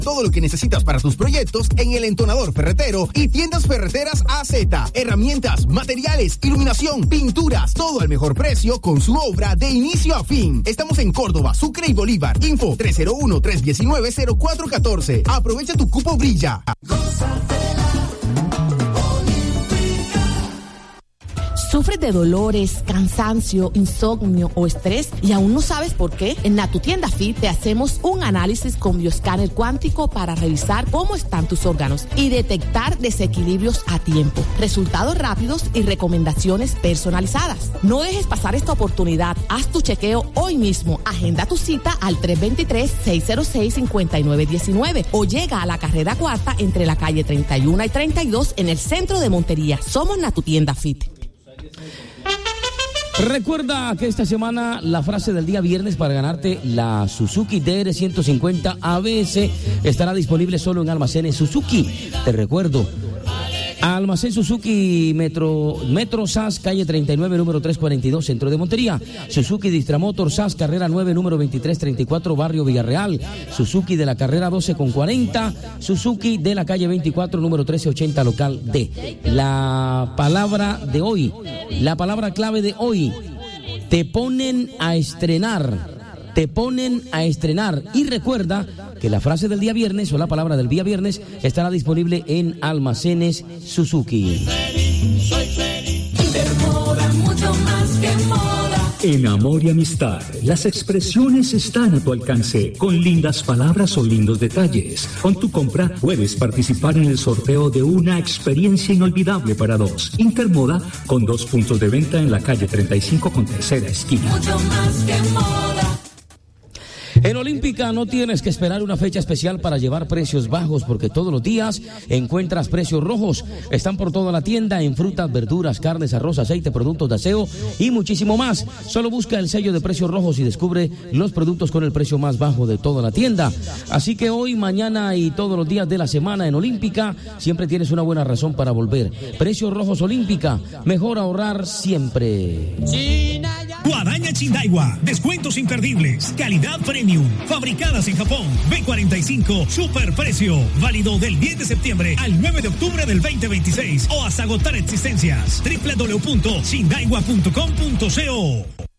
Todo lo que necesitas para tus proyectos en El Entonador Ferretero y Tiendas Ferreteras AZ. Herramientas, materiales, iluminación, pinturas, todo al mejor precio con su obra de inicio a fin. Estamos en Córdoba, Sucre y Bolívar. Info 301-319-0414. Aprovecha tu cupo Brilla. ¿Sufres de dolores, cansancio, insomnio o estrés y aún no sabes por qué? En Natutienda Fit te hacemos un análisis con bioescáner cuántico para revisar cómo están tus órganos y detectar desequilibrios a tiempo. Resultados rápidos y recomendaciones personalizadas. No dejes pasar esta oportunidad. Haz tu chequeo hoy mismo. Agenda tu cita al 323-606-5919 o llega a la carrera cuarta entre la calle 31 y 32 en el centro de Montería. Somos Natutienda Fit. Recuerda que esta semana la frase del día viernes para ganarte la Suzuki DR150 ABS estará disponible solo en Almacenes Suzuki. Te recuerdo, Almacén Suzuki Metro SAS, calle 39, número 342, centro de Montería. Suzuki Distramotor SAS, carrera 9, número 2334, barrio Villarreal. Suzuki de la carrera 12 con 40. Suzuki de la calle 24, número 1380, local D. La palabra de hoy, la palabra clave de hoy: te ponen a estrenar. Te ponen a estrenar. Y recuerda que la frase del día viernes o la palabra del día viernes estará disponible en Almacenes Suzuki. Soy feliz. Intermoda, mucho más que moda. En amor y amistad, las expresiones están a tu alcance, con lindas palabras o lindos detalles. Con tu compra puedes participar en el sorteo de una experiencia inolvidable para dos. Intermoda, con 2 puntos de venta en la calle 35 con tercera esquina. Mucho más que moda. En Olímpica no tienes que esperar una fecha especial para llevar precios bajos, porque todos los días encuentras precios rojos. Están por toda la tienda en frutas, verduras, carnes, arroz, aceite, productos de aseo y muchísimo más. Solo busca el sello de precios rojos y descubre los productos con el precio más bajo de toda la tienda. Así que hoy, mañana y todos los días de la semana en Olímpica siempre tienes una buena razón para volver. Precios rojos Olímpica, mejor ahorrar siempre. Guadaña Chindaiwa, descuentos imperdibles, calidad premium, fabricadas en Japón. B45, superprecio, válido del 10 de septiembre al 9 de octubre del 2026 o hasta agotar existencias. www.chindaiwa.com.co.